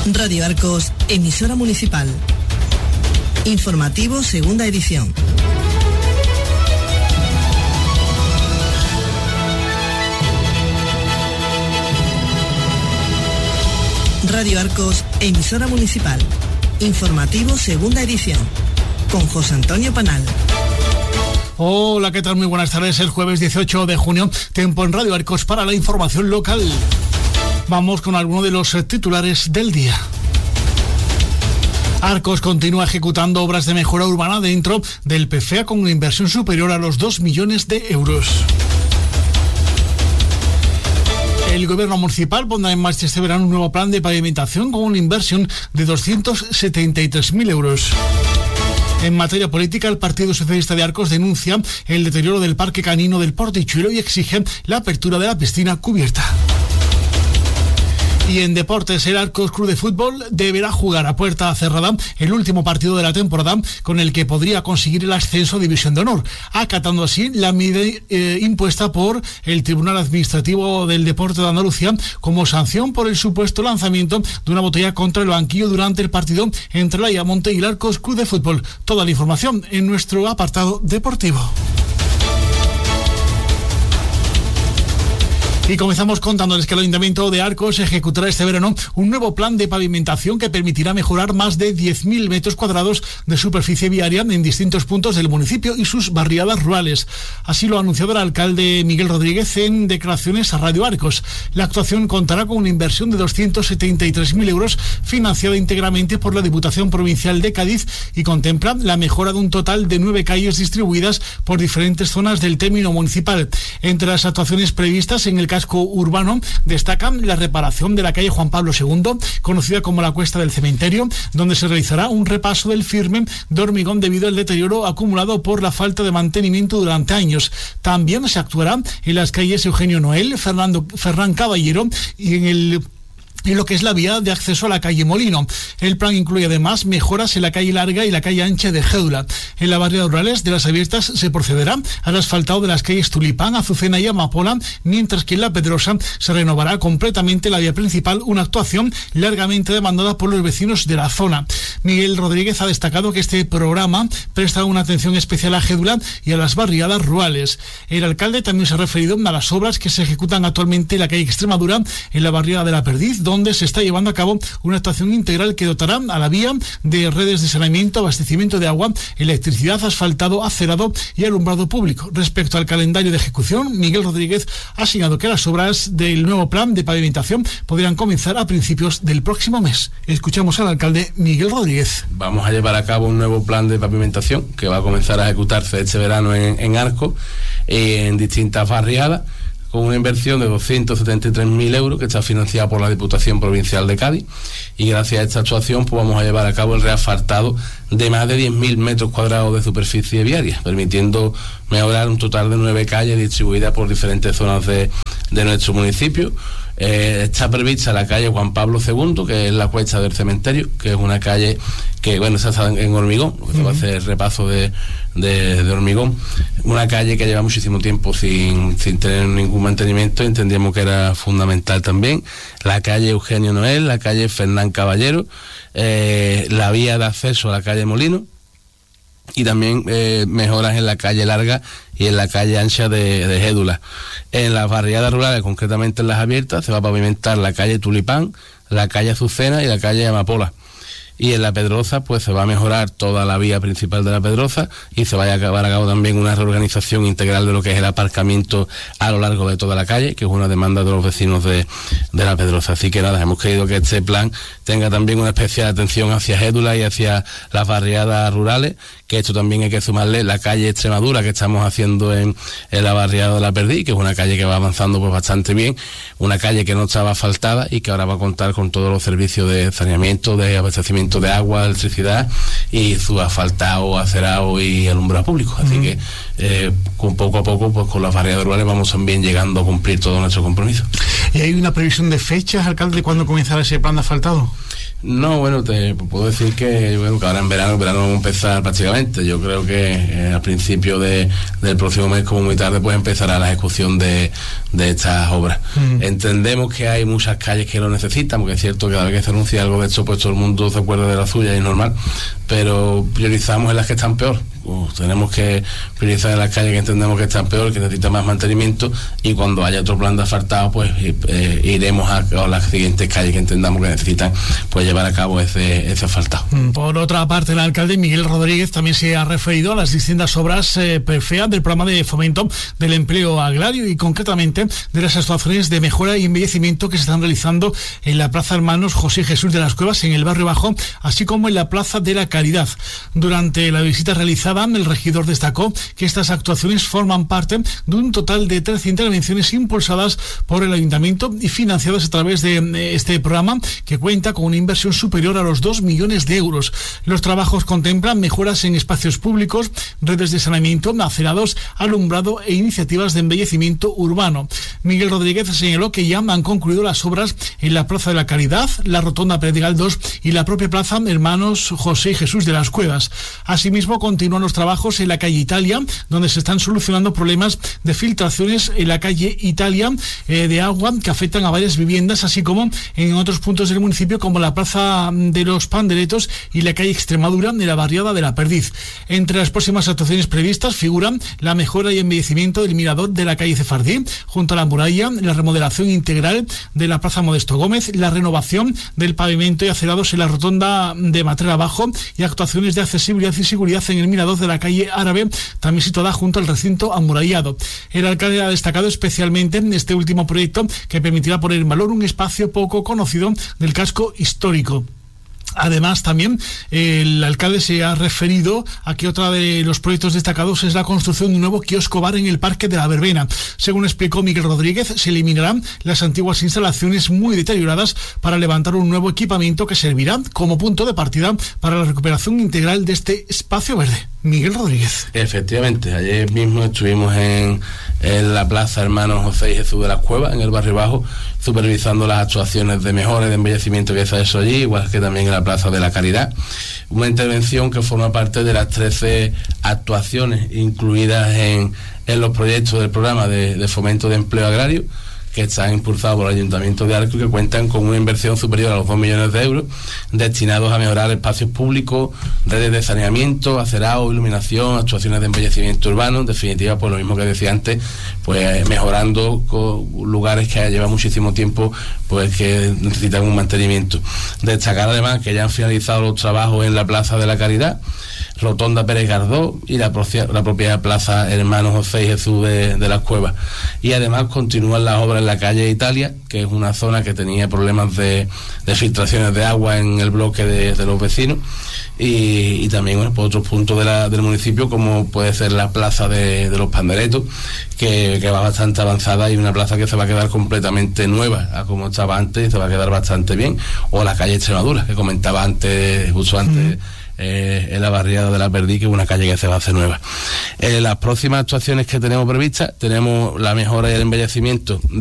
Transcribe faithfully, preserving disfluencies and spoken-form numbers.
Radio Arcos, emisora municipal. Informativo, segunda edición. Radio Arcos, emisora municipal. Informativo, segunda edición. Con José Antonio Panal. Hola, ¿qué tal? Muy buenas tardes. El jueves dieciocho de junio, tiempo en Radio Arcos para la información local. Vamos con algunos de los titulares del día. Arcos continúa ejecutando obras de mejora urbana dentro del P F E A con una inversión superior a los dos millones de euros. El gobierno municipal pondrá en marcha este verano un nuevo plan de pavimentación con una inversión de doscientos setenta y tres mil euros. En materia política, el Partido Socialista de Arcos denuncia el deterioro del parque canino del Portichuelo y exige la apertura de la piscina cubierta. Y en deportes, el Arcos Club de Fútbol deberá jugar a puerta cerrada el último partido de la temporada con el que podría conseguir el ascenso a División de Honor, acatando así la medida eh, impuesta por el Tribunal Administrativo del Deporte de Andalucía como sanción por el supuesto lanzamiento de una botella contra el banquillo durante el partido entre la Ayamonte y el Arcos Club de Fútbol. Toda la información en nuestro apartado deportivo. Y comenzamos contándoles que el Ayuntamiento de Arcos ejecutará este verano un nuevo plan de pavimentación que permitirá mejorar más de diez mil metros cuadrados de superficie viaria en distintos puntos del municipio y sus barriadas rurales. Así lo ha anunciado el alcalde Miguel Rodríguez en declaraciones a Radio Arcos. La actuación contará con una inversión de doscientos setenta y tres mil euros financiada íntegramente por la Diputación Provincial de Cádiz y contempla la mejora de un total de nueve calles distribuidas por diferentes zonas del término municipal. Entre las actuaciones previstas en el casco urbano destacan la reparación de la calle Juan Pablo segundo, conocida como la Cuesta del Cementerio, donde se realizará un repaso del firme de hormigón debido al deterioro acumulado por la falta de mantenimiento durante años. También se actuará en las calles Eugenio Noel, Fernando Ferran Caballero y en el en lo que es la vía de acceso a la calle Molino. El plan incluye además mejoras en la calle Larga y la calle Ancha de Gédula. En las barriadas rurales de las Abiertas se procederá al asfaltado de las calles Tulipán, Azucena y Amapola, mientras que en La Pedrosa se renovará completamente la vía principal, una actuación largamente demandada por los vecinos de la zona. Miguel Rodríguez ha destacado que este programa presta una atención especial a Gédula y a las barriadas rurales. El alcalde también se ha referido a las obras que se ejecutan actualmente en la calle Extremadura, en la barriada de La Perdiz, donde se está llevando a cabo una actuación integral que dotará a la vía de redes de saneamiento, abastecimiento de agua, electricidad, asfaltado, acerado y alumbrado público. Respecto al calendario de ejecución, Miguel Rodríguez ha señalado que las obras del nuevo plan de pavimentación podrían comenzar a principios del próximo mes. Escuchamos al alcalde Miguel Rodríguez. Vamos a llevar a cabo un nuevo plan de pavimentación que va a comenzar a ejecutarse este verano en, en Arcos, en distintas barriadas, con una inversión de doscientos setenta y tres mil euros que está financiada por la Diputación Provincial de Cádiz, y gracias a esta actuación pues vamos a llevar a cabo el reasfaltado de más de diez mil metros cuadrados de superficie viaria, permitiendo mejorar un total de nueve calles distribuidas por diferentes zonas de, de nuestro municipio. Eh, está prevista la calle Juan Pablo segundo, que es la Cuesta del Cementerio, que es una calle que, bueno, se está en hormigón, porque se va a hacer el repaso de, de, de hormigón. Una calle que lleva muchísimo tiempo sin, sin tener ningún mantenimiento, entendíamos que era fundamental también. La calle Eugenio Noel, la calle Fernán Caballero, eh, la vía de acceso a la calle Molino, y también eh, mejoras en la calle Larga y en la calle Ancha de, de Gédula. En las barriadas rurales, concretamente en las Abiertas, se va a pavimentar la calle Tulipán, la calle Azucena y la calle Amapola. Y en La Pedrosa pues se va a mejorar toda la vía principal de La Pedrosa y se va a llevar a cabo también una reorganización integral de lo que es el aparcamiento a lo largo de toda la calle, que es una demanda de los vecinos de, de La Pedrosa. Así que nada, hemos querido que este plan tenga también una especial atención hacia Gédula y hacia las barriadas rurales, que esto también hay que sumarle la calle Extremadura que estamos haciendo en, en la barriada de La Perdiz, que es una calle que va avanzando pues bastante bien, una calle que no estaba asfaltada y que ahora va a contar con todos los servicios de saneamiento, de abastecimiento de agua, electricidad y su asfaltado, acerado y alumbrado público. Así uh-huh. que eh, con poco a poco pues con las barriadas rurales vamos también llegando a cumplir todo nuestro compromiso. ¿Y hay una previsión de fechas, alcalde, de cuándo comenzará ese plan de asfaltado? No, bueno, te puedo decir que, bueno, que ahora en verano, en verano vamos a empezar prácticamente. Yo creo que eh, al principio de, del próximo mes, como muy tarde, pues empezará la ejecución de, de estas obras. Mm. Entendemos que hay muchas calles que lo necesitan, porque es cierto que cada vez que se anuncia algo de esto, pues todo el mundo se acuerda de la suya y es normal, pero priorizamos en las que están peor. Uh, tenemos que priorizar en las calles que entendemos que están peor, que necesitan más mantenimiento, y cuando haya otro plan de asfaltado, pues eh, iremos a, a las siguientes calles que entendamos que necesitan, pues llevar a cabo ese, ese asfaltado. Por otra parte, el alcalde Miguel Rodríguez también se ha referido a las distintas obras eh, feas del programa de fomento del empleo agrario y concretamente de las actuaciones de mejora y embellecimiento que se están realizando en la Plaza Hermanos José Jesús de las Cuevas, en el Barrio Bajo, así como en la Plaza de la Caridad. Durante la visita realizada, el regidor destacó que estas actuaciones forman parte de un total de trece intervenciones impulsadas por el ayuntamiento y financiadas a través de este programa, que cuenta con una inversión superior a los dos millones de euros. Los trabajos contemplan mejoras en espacios públicos, redes de saneamiento, acerados, alumbrado e iniciativas de embellecimiento urbano. Miguel Rodríguez señaló que ya han concluido las obras en la Plaza de la Caridad, la Rotonda Pérez de Galdós y la propia Plaza Hermanos José y Jesús de las Cuevas. Asimismo, continúan los trabajos en la calle Italia, donde se están solucionando problemas de filtraciones en la calle Italia eh, de agua que afectan a varias viviendas, así como en otros puntos del municipio, como la Plaza de los Panderetos y la calle Extremadura de la barriada de la Perdiz. Entre las próximas actuaciones previstas figuran la mejora y embellecimiento del mirador de la calle Cefardí, junto a la muralla, la remodelación integral de la Plaza Modesto Gómez, la renovación del pavimento y acerados en la rotonda de Matrera Abajo y actuaciones de accesibilidad y seguridad en el mirador de la calle Árabe, también situada junto al recinto amurallado. El alcalde ha destacado especialmente en este último proyecto, que permitirá poner en valor un espacio poco conocido del casco histórico. Además, también eh, el alcalde se ha referido a que otro de los proyectos destacados es la construcción de un nuevo kiosco bar en el Parque de la Verbena. Según explicó Miguel Rodríguez, se eliminarán las antiguas instalaciones muy deterioradas para levantar un nuevo equipamiento que servirá como punto de partida para la recuperación integral de este espacio verde. Miguel Rodríguez. Efectivamente, ayer mismo estuvimos en, en la Plaza Hermanos José y Jesús de las Cuevas, en el Barrio Bajo, supervisando las actuaciones de mejora y de embellecimiento que se ha hecho allí, igual que también en la Plaza de la Caridad. Una intervención que forma parte de las trece actuaciones incluidas en, en los proyectos del programa de, de fomento de empleo agrario, que están impulsados por el Ayuntamiento de Arco y que cuentan con una inversión superior a los dos millones de euros destinados a mejorar espacios públicos, redes de saneamiento, acerado, iluminación, actuaciones de embellecimiento urbano. En definitiva, pues lo mismo que decía antes, pues mejorando lugares que llevan muchísimo tiempo, pues que necesitan un mantenimiento. Destacar además que ya han finalizado los trabajos en la Plaza de la Caridad, Rotonda Pérez Galdós y la propia, la propia Plaza Hermanos José y Jesús de, de las Cuevas. Y además continúan las obras en la calle Italia, que es una zona que tenía problemas de, de filtraciones de agua en el bloque de, de los vecinos, y, y también, bueno, por otros puntos de la, del municipio, como puede ser la Plaza de, de los Panderetos, que, que va bastante avanzada, y una plaza que se va a quedar completamente nueva a como estaba antes, y se va a quedar bastante bien, o la calle Extremadura, que comentaba antes, justo antes, mm. Eh, en la barriada de la Perdiz, que es una calle que se va a hacer nueva. Eh, las próximas actuaciones que tenemos previstas, tenemos la mejora y el embellecimiento